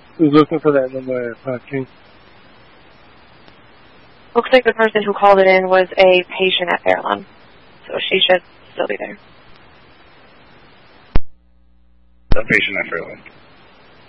Who's looking for that number at 5King? Looks like the person who called it in was a patient at Fairlawn, so she should still be there. A patient at Fairlawn.